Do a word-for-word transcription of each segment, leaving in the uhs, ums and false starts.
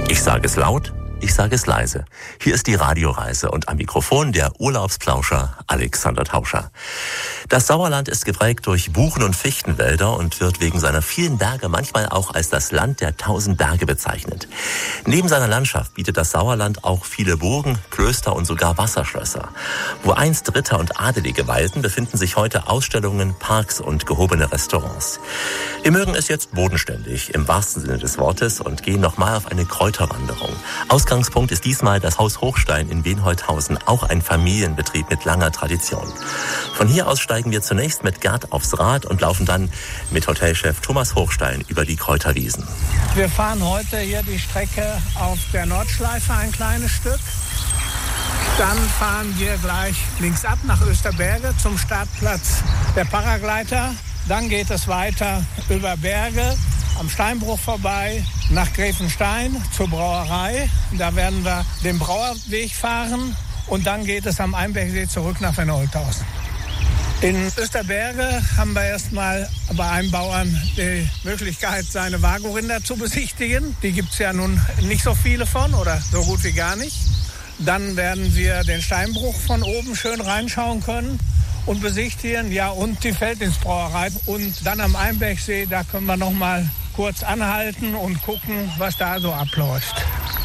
Ich sage es laut, ich sage es leise. Hier ist die Radioreise und am Mikrofon der Urlaubsplauscher Alexander Tauscher. Das Sauerland ist geprägt durch Buchen- und Fichtenwälder und wird wegen seiner vielen Berge manchmal auch als das Land der tausend Berge bezeichnet. Neben seiner Landschaft bietet das Sauerland auch viele Burgen, Klöster und sogar Wasserschlösser. Wo einst Ritter und Adelige weilten, befinden sich heute Ausstellungen, Parks und gehobene Restaurants. Wir mögen es jetzt bodenständig, im wahrsten Sinne des Wortes, und gehen nochmal auf eine Kräuterwanderung. Ausgangspunkt ist diesmal das Haus Hochstein in Wenholthausen, auch ein Familienbetrieb mit langer Tradition. Von hier aus steigen wir zunächst mit Gerd aufs Rad und laufen dann mit Hotelchef Thomas Hochstein über die Kräuterwiesen. Wir fahren heute hier die Strecke auf der Nordschleife ein kleines Stück. Dann fahren wir gleich links ab nach Österberge zum Startplatz der Paragleiter. Dann geht es weiter über Berge, am Steinbruch vorbei, nach Gräfenstein zur Brauerei. Da werden wir den Brauerweg fahren und dann geht es am Einbergsee zurück nach Wenholthausen. In Österberge haben wir erstmal bei einem Bauern die Möglichkeit, seine Vagorinder zu besichtigen. Die gibt es ja nun nicht so viele von oder so gut wie gar nicht. Dann werden wir den Steinbruch von oben schön reinschauen können und besichtigen, ja, und die Veltinsbrauerei. Und dann am Einbergsee, da können wir noch mal kurz anhalten und gucken, was da so abläuft.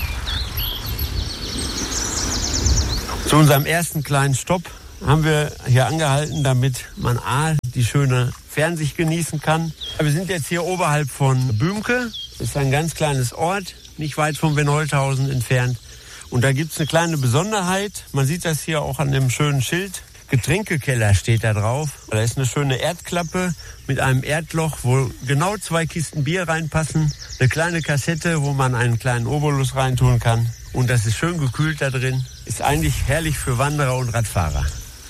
Zu unserem ersten kleinen Stopp haben wir hier angehalten, damit man A, die schöne Fernsicht genießen kann. Wir sind jetzt hier oberhalb von Bümke. Das ist ein ganz kleines Ort, nicht weit von Wenholthausen entfernt. Und da gibt's eine kleine Besonderheit. Man sieht das hier auch an dem schönen Schild. Getränkekeller steht da drauf. Da ist eine schöne Erdklappe mit einem Erdloch, wo genau zwei Kisten Bier reinpassen. Eine kleine Kassette, wo man einen kleinen Obolus reintun kann. Und das ist schön gekühlt da drin. Ist eigentlich herrlich für Wanderer und Radfahrer.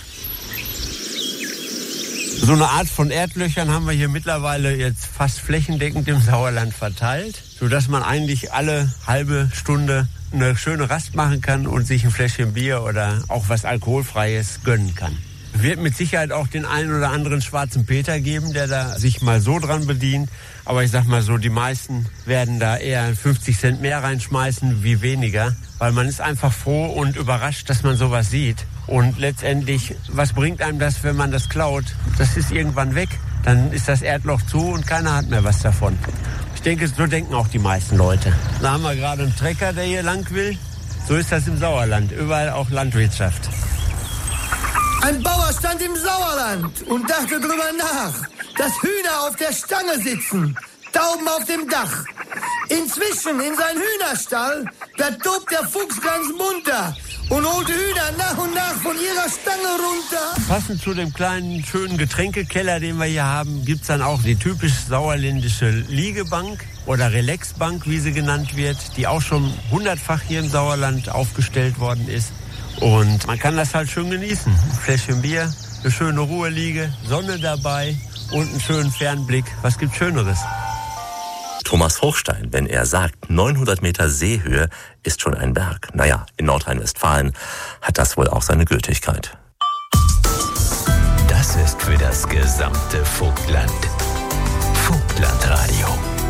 So eine Art von Erdlöchern haben wir hier mittlerweile jetzt fast flächendeckend im Sauerland verteilt, sodass man eigentlich alle halbe Stunde eine schöne Rast machen kann und sich ein Fläschchen Bier oder auch was Alkoholfreies gönnen kann. Es wird mit Sicherheit auch den einen oder anderen schwarzen Peter geben, der da sich mal so dran bedient. Aber ich sag mal so, die meisten werden da eher fünfzig Cent mehr reinschmeißen wie weniger, weil man ist einfach froh und überrascht, dass man sowas sieht. Und letztendlich, was bringt einem das, wenn man das klaut? Das ist irgendwann weg. Dann ist das Erdloch zu und keiner hat mehr was davon. Ich denke, so denken auch die meisten Leute. Da haben wir gerade einen Trecker, der hier lang will. So ist das im Sauerland. Überall auch Landwirtschaft. Ein Bauer stand im Sauerland und dachte drüber nach, dass Hühner auf der Stange sitzen, Tauben auf dem Dach. Inzwischen in sein Hühnerstall, da tobt der Fuchs ganz munter und holt Hühner nach und nach von ihrer Stange runter. Passend zu dem kleinen, schönen Getränkekeller, den wir hier haben, gibt's dann auch die typisch sauerländische Liegebank oder Relaxbank, wie sie genannt wird, die auch schon hundertfach hier im Sauerland aufgestellt worden ist. Und man kann das halt schön genießen. Ein Fläschchen Bier, eine schöne Ruheliege, Sonne dabei und einen schönen Fernblick. Was gibt's Schöneres? Thomas Hochstein, wenn er sagt, neunhundert Meter Seehöhe ist schon ein Berg. Naja, in Nordrhein-Westfalen hat das wohl auch seine Gültigkeit. Das ist für das gesamte Vogtland. Vogtlandradio.